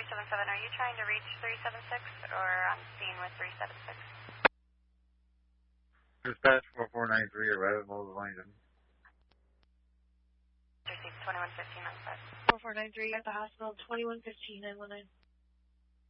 377, are you trying to reach 376 or on scene with 376? Dispatch 4493, arrival Mobile Wellington. Received 2115 on 4493 at the hospital, 2115 919.